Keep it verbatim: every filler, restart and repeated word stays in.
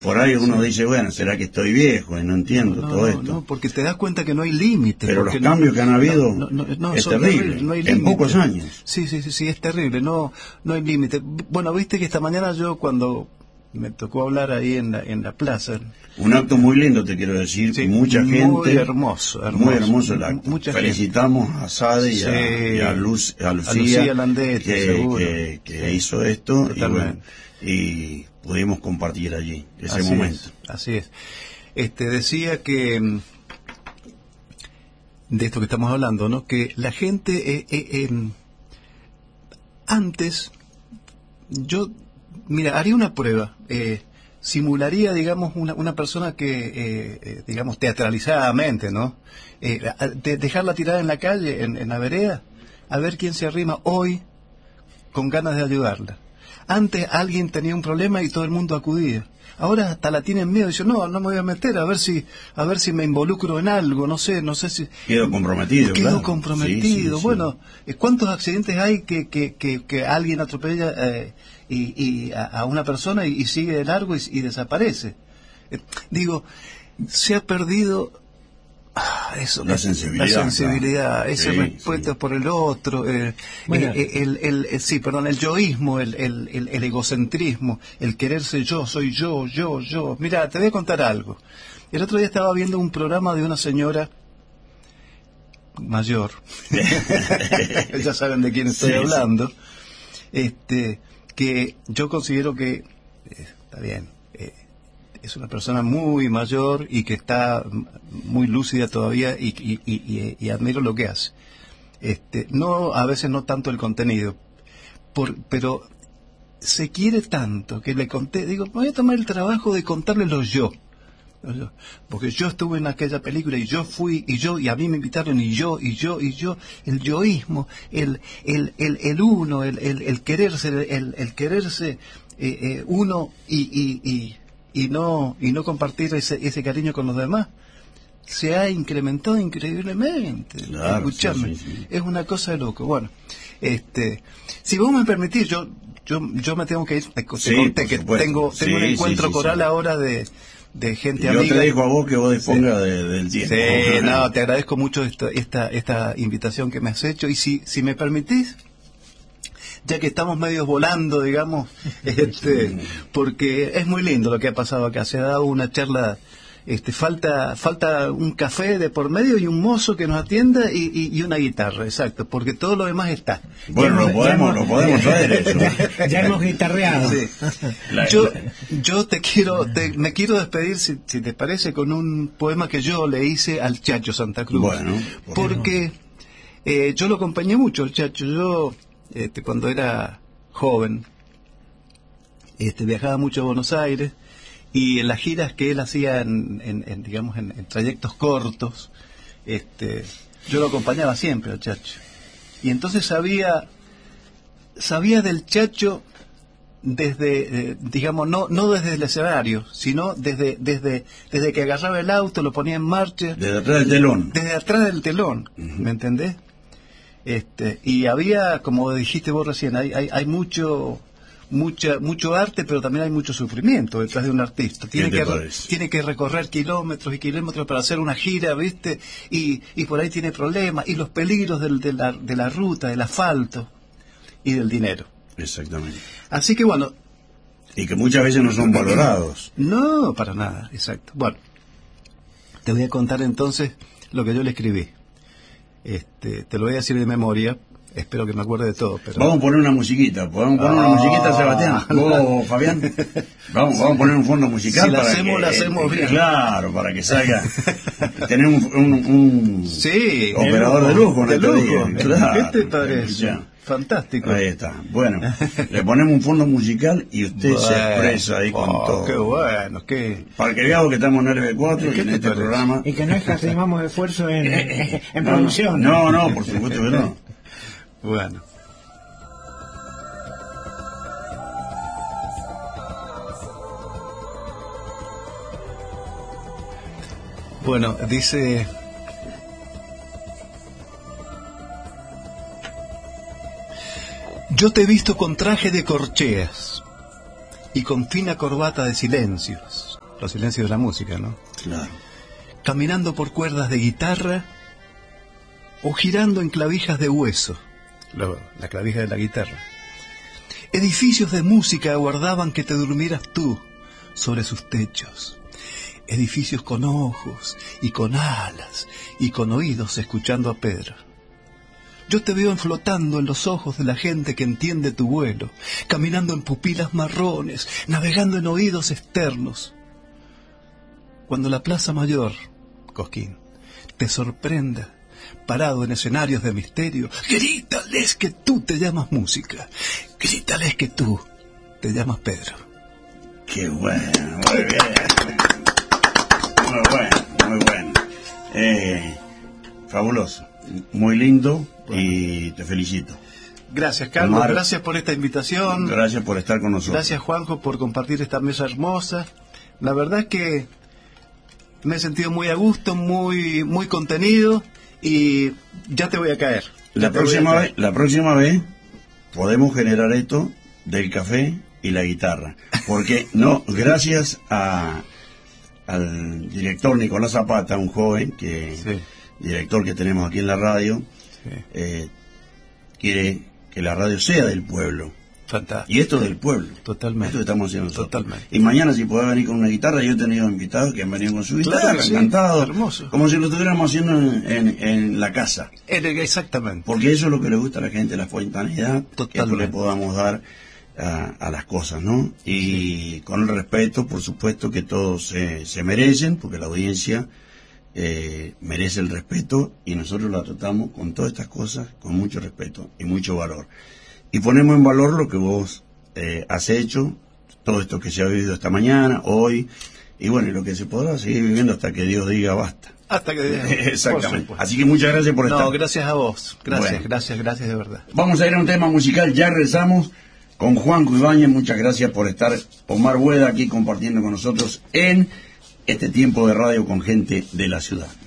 Por ahí uno sí. dice, bueno, ¿será que estoy viejo y no entiendo no, todo esto? No, porque te das cuenta que no hay límite. Pero los no, cambios que han habido no, no, no, es terrible, no hay en pocos años. Sí, sí, sí, sí, es terrible, no, no hay límite. Bueno, viste que esta mañana yo cuando me tocó hablar ahí en la, en la plaza... Un acto muy lindo, te quiero decir, sí, mucha gente... Muy hermoso, hermoso. Muy hermoso el acto. Mucha Felicitamos gente. a Sade y, sí. a, y a, Luz, a Lucía, a Lucía Landetti, que, seguro. que, que sí. hizo esto y, bueno, y pudimos compartir allí ese así momento. Es, así es. Este, decía que... de esto que estamos hablando, ¿no? Que la gente... Eh, eh, eh, antes, yo... Mira, haría una prueba. Eh, simularía, digamos, una, una persona que, eh, eh, digamos, teatralizadamente, ¿no? Eh, de, dejarla tirada en la calle, en, en la vereda, a ver quién se arrima hoy con ganas de ayudarla. Antes alguien tenía un problema y todo el mundo acudía. Ahora hasta la tienen miedo y dicen, no, no me voy a meter, a ver si a ver si me involucro en algo, no sé, no sé si... Quedo comprometido, Quedo claro. comprometido. Sí, sí, bueno, sí. ¿cuántos accidentes hay que, que, que, que alguien atropella eh, y, y a, a una persona y, y sigue de largo y, y desaparece? Eh, digo, se ha perdido... Ah, eso, la sensibilidad, la sensibilidad, claro. ese sí, respeto sí. por el otro, eh, bueno. el, el, el, el, sí, perdón, el yoísmo, el, el, el, el egocentrismo, el quererse yo, soy yo, yo, yo. Mira, te voy a contar algo. El otro día estaba viendo un programa de una señora mayor, ya saben de quién estoy sí, hablando, sí. este, que yo considero que eh, está bien. Es una persona muy mayor y que está muy lúcida todavía y, y, y, y admiro lo que hace. Este, no, a veces no tanto el contenido, por, pero se quiere tanto que le conté, digo, voy a tomar el trabajo de contarle los yo. Porque yo estuve en aquella película y yo fui y yo y a mí me invitaron y yo y yo y yo, el yoísmo, el el el, el uno, el, el, el quererse, el, el quererse eh, eh, uno y, y, y y no y no compartir ese ese cariño con los demás se ha incrementado increíblemente. Claro, escuchame, sí, sí, sí. Es una cosa de loco. Bueno, este, si vos me permitís, yo yo yo me tengo que ir. Te, sí, te conté que supuesto. tengo tengo sí, un encuentro sí, sí, coral sí. ahora de de gente y amiga. Yo te dejo a vos que vos dispongas sí. de, del tiempo. Sí, no, te agradezco mucho esta esta esta invitación que me has hecho y si si me permitís, ya que estamos medios volando, digamos, este, porque es muy lindo lo que ha pasado acá. Se ha dado una charla, este, falta falta un café de por medio y un mozo que nos atienda y, y, y una guitarra, exacto, porque todo lo demás está. Bueno, lo podemos, lo podemos traer eso. Ya, ya hemos guitarreado. Sí. Yo, yo te quiero, te, me quiero despedir, si, si te parece, con un poema que yo le hice al Chacho Santa Cruz. Bueno, porque eh, yo lo acompañé mucho, el Chacho. Yo Este, cuando era joven, este, viajaba mucho a Buenos Aires y en las giras que él hacía en, en, en digamos en, en trayectos cortos, este, yo lo acompañaba siempre al Chacho y entonces sabía sabía del Chacho desde eh, digamos no no desde el escenario, sino desde desde desde que agarraba el auto, lo ponía en marcha, desde atrás del telón, desde atrás del telón, uh-huh. ¿Me entendés? Este, y había, como dijiste vos recién, hay, hay, hay mucho mucha, mucho arte, pero también hay mucho sufrimiento detrás de un artista. Tiene que, tiene que recorrer kilómetros y kilómetros para hacer una gira, ¿viste? Y, y por ahí tiene problemas, y los peligros del, de, la, de la ruta, del asfalto y del dinero. Exactamente. Así que bueno. Y que muchas veces no son valorados. No, para nada, exacto. Bueno, te voy a contar entonces lo que yo le escribí. Este, te lo voy a decir de memoria, espero que me acuerde de todo. Pero... Vamos a poner una musiquita, podemos poner oh, una musiquita, Sebastián. Vos, Fabián, vamos, vamos a poner un fondo musical. Si la para hacemos, que, la hacemos bien. Claro, para que salga. Tener un, un, un sí, operador de lujo, de lujo. Claro. ¿Qué te parece? Ya. Fantástico. Ahí está. Bueno, le ponemos un fondo musical y usted bueno, se expresa ahí con oh, todo. Qué bueno, qué. Para que veamos que estamos en R B cuatro y en este parece? programa. Y que no escatimamos esfuerzo en, en, en no, producción. No, no, por supuesto que no. Bueno. Bueno, dice... Yo te he visto con traje de corcheas y con fina corbata de silencios, los silencios de la música, ¿no? Claro. Caminando por cuerdas de guitarra o girando en clavijas de hueso, lo, la clavija de la guitarra. Edificios de música aguardaban que te durmieras tú sobre sus techos. Edificios con ojos y con alas y con oídos escuchando a Pedro. Yo te veo flotando en los ojos de la gente que entiende tu vuelo, caminando en pupilas marrones, navegando en oídos externos. Cuando la Plaza Mayor, Cosquín, te sorprenda, parado en escenarios de misterio, grítales que tú te llamas música, grítales que tú te llamas Pedro. Qué bueno, muy bien. Muy bueno, muy bueno. Eh, fabuloso, muy lindo bueno. Y te felicito. Gracias, Carlos, Omar, gracias por esta invitación. Gracias por estar con nosotros. Gracias, Juanjo, por compartir esta mesa hermosa. La verdad es que me he sentido muy a gusto, muy muy contenido y ya te voy a caer. La próxima vez, la próxima vez podemos generar esto del café y la guitarra, porque no, gracias a al director Nicolás Zapata, un joven que sí. director que tenemos aquí en la radio, sí. eh, quiere que la radio sea del pueblo. Fantástico. Y esto es del pueblo. Totalmente. Esto que estamos haciendo nosotros. Totalmente. Y mañana si podés venir con una guitarra, yo he tenido invitados que han venido con su guitarra, claro, sí, encantado. Hermoso. Como si lo estuviéramos haciendo en, en, en la casa. Exactamente. Porque eso es lo que le gusta a la gente, la espontaneidad. Totalmente. Que esto le podamos dar a, a las cosas, ¿no? Y sí. con el respeto, por supuesto, que todos se, se merecen, porque la audiencia eh, merece el respeto y nosotros la tratamos con todas estas cosas con mucho respeto y mucho valor. Y ponemos en valor lo que vos eh, has hecho, todo esto que se ha vivido esta mañana, hoy, y bueno, y lo que se podrá seguir viviendo hasta que Dios diga basta. Hasta que Dios diga. Exactamente. Así que muchas gracias por estar. No, gracias a vos. Gracias, bueno. gracias, gracias de verdad. Vamos a ir a un tema musical, ya regresamos con Juanjo Ibáñez. Muchas gracias por estar, Omar Bueda, aquí compartiendo con nosotros en este tiempo de radio con gente de la ciudad.